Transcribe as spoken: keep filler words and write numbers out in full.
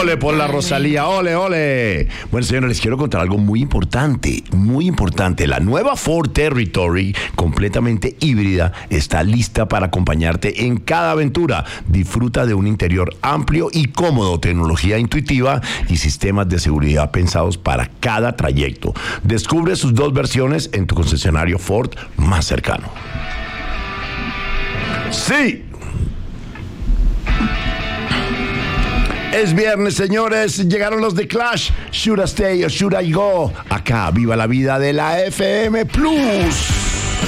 Ole por la Rosalía, ole, ole. Bueno, señores, les quiero contar algo muy importante, muy importante. La nueva Ford Territory, completamente híbrida, está lista para acompañarte en cada aventura. Disfruta de un interior amplio y cómodo, tecnología intuitiva y sistemas de seguridad pensados para cada trayecto. Descubre sus dos versiones en tu concesionario Ford más cercano. Sí. Es viernes, señores. Llegaron los de Clash. Should I stay or should I go? Acá, viva la vida de la F M Plus.